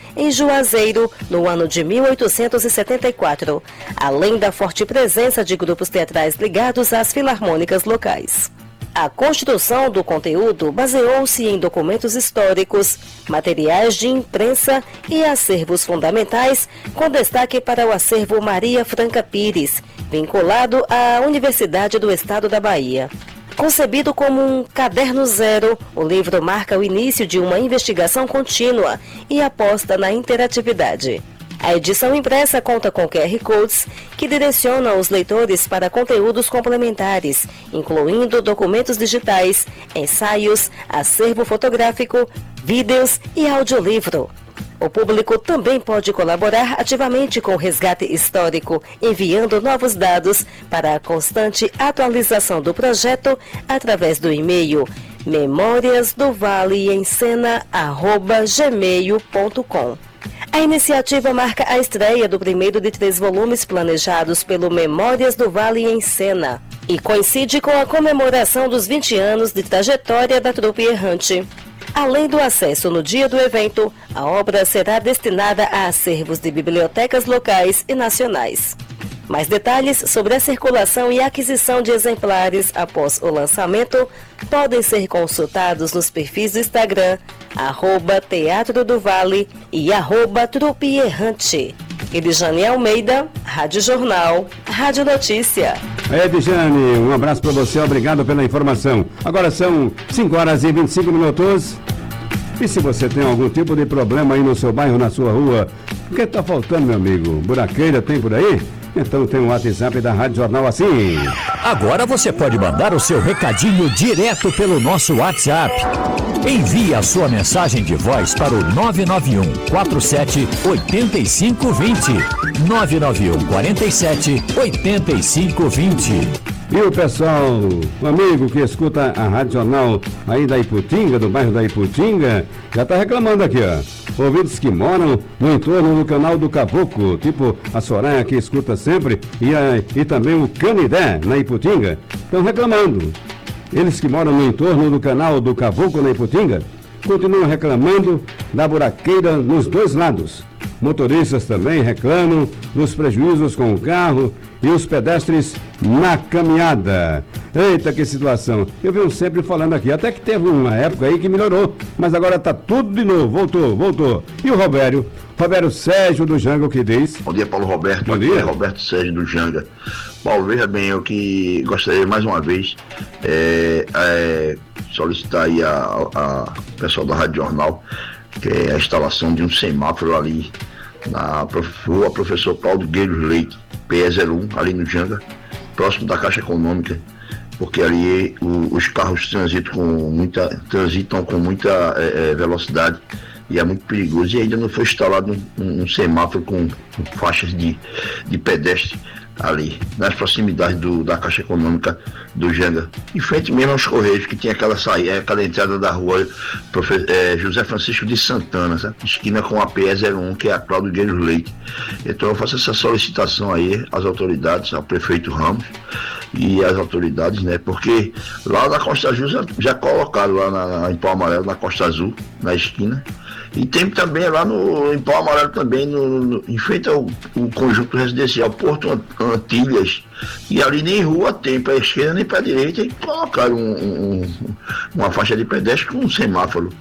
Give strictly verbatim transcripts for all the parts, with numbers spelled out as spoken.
em Juazeiro, no ano de mil oitocentos e setenta e quatro, além da forte presença de grupos teatrais ligados às filarmônicas locais. A construção do conteúdo baseou-se em documentos históricos, materiais de imprensa e acervos fundamentais, com destaque para o acervo Maria Franca Pires, vinculado à Universidade do Estado da Bahia. Concebido como um caderno zero, o livro marca o início de uma investigação contínua e aposta na interatividade. A edição impressa conta com Q R Codes que direcionam os leitores para conteúdos complementares, incluindo documentos digitais, ensaios, acervo fotográfico, vídeos e audiolivro. O público também pode colaborar ativamente com o resgate histórico, enviando novos dados para a constante atualização do projeto através do e-mail memórias do vale em cena arroba gmail ponto com. A iniciativa marca a estreia do primeiro de três volumes planejados pelo Memórias do Vale em Cena e coincide com a comemoração dos vinte anos de trajetória da trupe errante. Além do acesso no dia do evento, a obra será destinada a acervos de bibliotecas locais e nacionais. Mais detalhes sobre a circulação e aquisição de exemplares após o lançamento podem ser consultados nos perfis do Instagram, arroba Teatro do Vale e arroba Trupe Errante. Edjane Almeida, Rádio Jornal, Rádio Notícia. Edjane, um abraço para você, obrigado pela informação. Agora são cinco horas e vinte e cinco minutos. E se você tem algum tipo de problema aí no seu bairro, na sua rua, o que está faltando, meu amigo? Buraqueira tem por aí? Então tem o WhatsApp da Rádio Jornal assim. Agora você pode mandar o seu recadinho direto pelo nosso WhatsApp. Envie a sua mensagem de voz para o nove nove um quatro sete oito cinco dois zero. nove nove um quatro sete oito cinco dois zero. E o pessoal, o amigo que escuta a Rádio Jornal aí da Iputinga, do bairro da Iputinga, já está reclamando aqui, ó. Ouvintes que moram no entorno do canal do Caboclo, tipo a Soraya que escuta sempre, e, a, e também o Canidé, na Iputinga, estão reclamando. Eles que moram no entorno do canal do Caboclo, na Iputinga, continuam reclamando da buraqueira nos dois lados. Motoristas também reclamam dos prejuízos com o carro e os pedestres na caminhada. Eita, que situação. Eu venho sempre falando aqui, até que teve uma época aí que melhorou, mas agora tá tudo de novo, voltou, voltou. E o Robério? Robério Sérgio do Janga, o que diz? Bom dia, Paulo Roberto. Bom dia. Roberto Sérgio do Janga. Paulo, veja bem, eu que gostaria mais uma vez é, é, solicitar aí a, a pessoal da Rádio Jornal, que é a instalação de um semáforo ali na rua Professor Paulo Gueiros Leite, P E zero um, ali no Janga, próximo da Caixa Econômica, porque ali o, os carros transitam com muita, transitam com muita é, velocidade e é muito perigoso, e ainda não foi instalado um, um, um semáforo com, com faixas de, de pedestre ali, nas proximidades do, da Caixa Econômica do Janga, em frente mesmo aos Correios, que tinha aquela saída, aquela entrada da rua Profe, é, José Francisco de Santana, sabe? Esquina com a P E zero um, que é a Cláudio Gueiros Leite. Então eu faço essa solicitação aí às autoridades, ao prefeito Ramos e às autoridades, né? Porque lá na Costa Azul já, já colocaram lá na, na, em Pau Amarelo, na Costa Azul, na esquina. E tem também lá no, em Pau Amarelo também, no, no, em frente ao o conjunto residencial Porto Antilhas, e ali nem rua tem para a esquerda nem para a direita, e colocaram um, um, uma faixa de pedestre com um semáforo.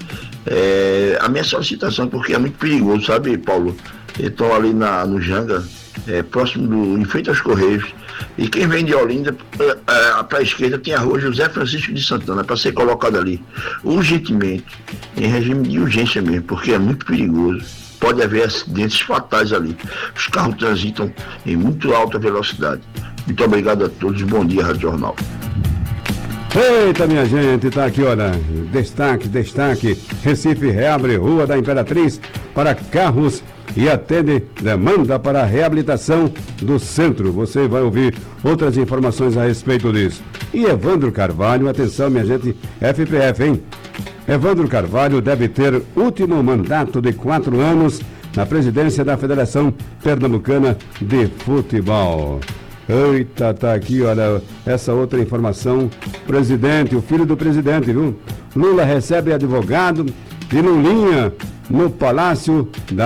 É, a minha solicitação, porque é muito perigoso, sabe, Paulo? Então ali na, no Janga, é, próximo do, em frente aos Correios, e quem vem de Olinda, é, é, para a esquerda tem a rua José Francisco de Santana, para ser colocado ali urgentemente, em regime de urgência mesmo, porque é muito perigoso. Pode haver acidentes fatais ali. Os carros transitam em muito alta velocidade. Muito obrigado a todos. Bom dia, Rádio Jornal. Eita, minha gente, tá aqui, olha, destaque, destaque. Recife reabre Rua da Imperatriz para carros e atende demanda para a reabilitação do centro. Você vai ouvir outras informações a respeito disso. E Evandro Carvalho, atenção, minha gente, F P F, hein? Evandro Carvalho deve ter último mandato de quatro anos na presidência da Federação Pernambucana de Futebol. Eita, tá aqui, olha, essa outra informação. Presidente, o filho do presidente, viu? Lula recebe advogado e Lulinha no Palácio da